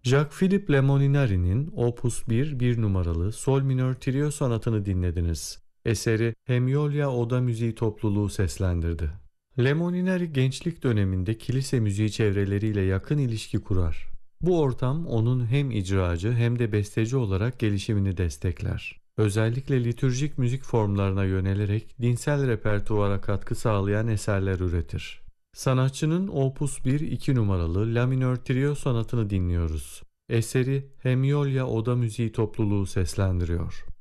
Jacques-Philippe Lemoninari'nin Opus 1 numaralı Sol minör trio sonatını dinlediniz. Eseri Hemyolya Oda Müziği Topluluğu seslendirdi. Lemoninari gençlik döneminde kilise müziği çevreleriyle yakın ilişki kurar. Bu ortam onun hem icracı hem de besteci olarak gelişimini destekler. Özellikle litürjik müzik formlarına yönelerek dinsel repertuvara katkı sağlayan eserler üretir. Sanatçının Opus 1 numaralı La minör trio sonatını dinliyoruz. Eseri Hemyolya Oda Müziği Topluluğu seslendiriyor.